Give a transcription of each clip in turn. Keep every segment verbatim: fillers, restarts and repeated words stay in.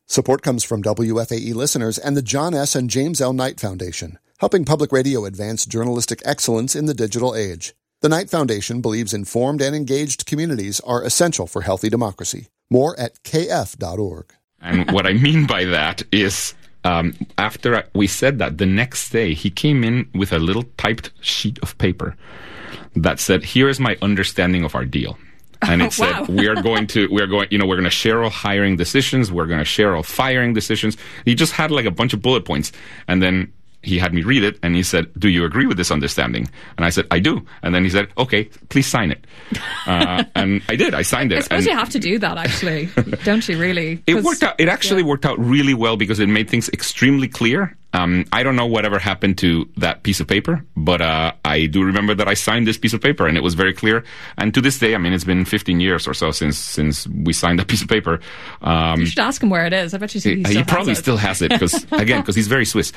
Support comes from W F A E listeners and the John S. and James L. Knight Foundation, helping public radio advance journalistic excellence in the digital age. The Knight Foundation believes informed and engaged communities are essential for healthy democracy. More at k f dot org. And what I mean by that is, um, after we said that, the next day he came in with a little typed sheet of paper that said, "Here is my understanding of our deal." And it said, Wow. we are going to, we are going, you know, we're going to share all hiring decisions. We're going to share all firing decisions. He just had like a bunch of bullet points. And then he had me read it and he said, "Do you agree with this understanding?" And I said, "I do." And then he said, "Okay, please sign it." Uh, and I did. I signed it. I suppose and you have to do that, actually. Don't you, really? It worked out. It actually yeah. worked out really well because it made things extremely clear. Um, I don't know whatever happened to that piece of paper, but uh, I do remember that I signed this piece of paper, and it was very clear. And to this day, I mean, it's been fifteen years or so since since we signed that piece of paper. Um, You should ask him where it is. I bet you he, he, still he has probably it. still has it because again, because he's very Swiss.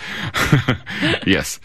Yes,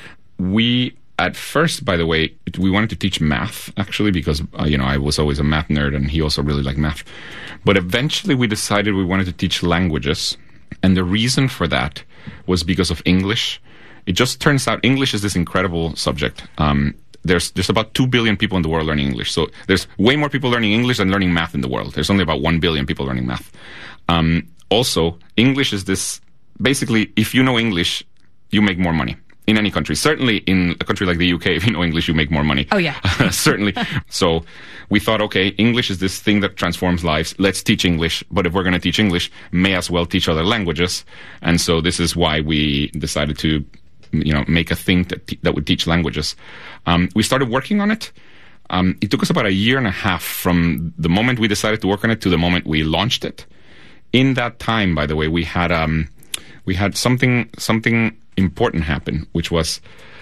we. At first, by the way, we wanted to teach math, actually, because, uh, you know, I was always a math nerd and he also really liked math. But eventually we decided we wanted to teach languages. And the reason for that was because of English. It just turns out English is this incredible subject. Um, there's there's about two billion people in the world learning English. So there's way more people learning English than learning math in the world. There's only about one billion people learning math. Um, also, English is this, basically, if you know English, you make more money. In any country. Certainly in a country like the U K, if you know English, you make more money. Oh, yeah. Certainly. So we thought, okay, English is this thing that transforms lives. Let's teach English. But if we're going to teach English, may as well teach other languages. And so this is why we decided to, you know, make a thing that, te- that would teach languages. Um, we started working on it. Um, it took us about a year and a half from the moment we decided to work on it to the moment we launched it. In that time, by the way, we had, um, we had something, something, important happen, which was,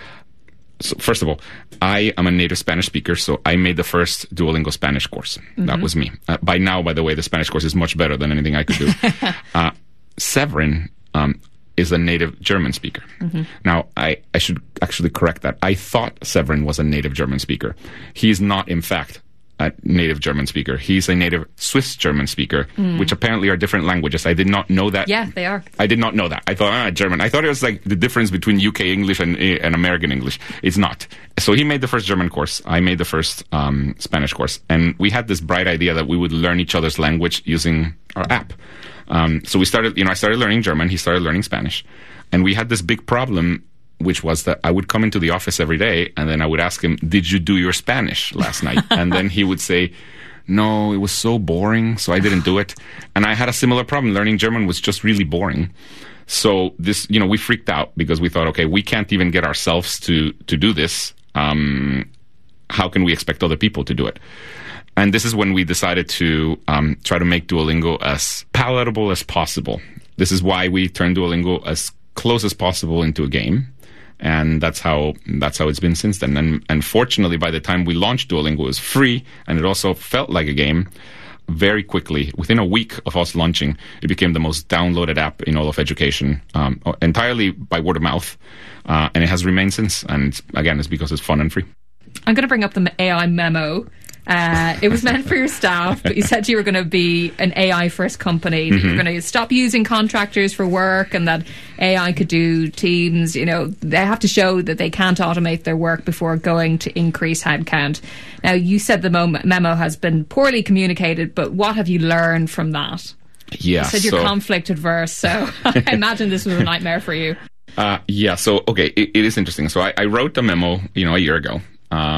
so first of all, I am a native Spanish speaker, so I made the first Duolingo Spanish course. Mm-hmm. That was me. Uh, by now, by the way, the Spanish course is much better than anything I could do. uh, Severin um, is a native German speaker. Mm-hmm. Now, I, I should actually correct that. I thought Severin was a native German speaker. He is not, in fact, a native German speaker. He's a native Swiss German speaker, mm. which apparently are different languages. I did not know that. Yeah, they are. I did not know that. I thought, ah, German. I thought it was like the difference between U K English and, and American English. It's not. So he made the first German course. I made the first um, Spanish course. And we had this bright idea that we would learn each other's language using our app. Um, so we started, you know, I started learning German. He started learning Spanish. And we had this big problem, which was that I would come into the office every day and then I would ask him, "Did you do your Spanish last night?" And then he would say, "No, it was so boring, so I didn't do it." And I had a similar problem. Learning German was just really boring. So this, you know, we freaked out because we thought, okay, we can't even get ourselves to, to do this. Um, how can we expect other people to do it? And this is when we decided to um, try to make Duolingo as palatable as possible. This is why we turned Duolingo as close as possible into a game. And that's how that's how it's been since then. And, and fortunately, by the time we launched Duolingo, it was free, and it also felt like a game. Very quickly, within a week of us launching, it became the most downloaded app in all of education, um, entirely by word of mouth. Uh, and it has remained since. And again, it's because it's fun and free. I'm going to bring up the A I memo. Uh, it was meant for your staff, but you said you were going to be an A I-first company. That mm-hmm. You're going to stop using contractors for work, and that A I could do teams. You know, they have to show that they can't automate their work before going to increase headcount. Now, you said the memo has been poorly communicated, but what have you learned from that? Yeah, you said you're so conflict adverse, so I imagine this was a nightmare for you. Uh, yeah, so, okay, it, it is interesting. So I, I wrote the memo, you know, a year ago.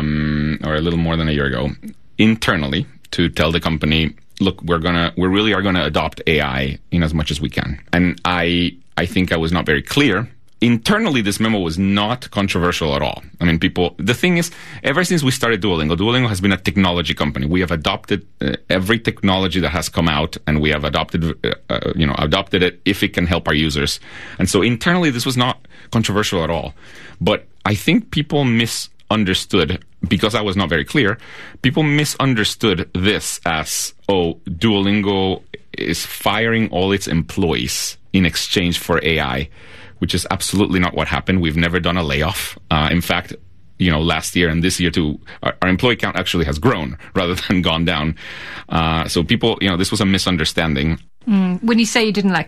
Um, or a little more than a year ago, internally to tell the company, look, we're gonna, we really are gonna adopt A I in as much as we can. And I, I think I was not very clear. Internally, this memo was not controversial at all. I mean, people, the thing is, ever since we started Duolingo, Duolingo has been a technology company. We have adopted uh, every technology that has come out, and we have adopted, uh, uh, you know, adopted it if it can help our users. And so internally, this was not controversial at all. But I think people miss understood, because I was not very clear, people misunderstood this as, oh, Duolingo is firing all its employees in exchange for A I, which is absolutely not what happened. We've never done a layoff. Uh, in fact, you know, last year and this year too, our, our employee count actually has grown rather than gone down. Uh, so people, you know, this was a misunderstanding. Mm. When you say you didn't let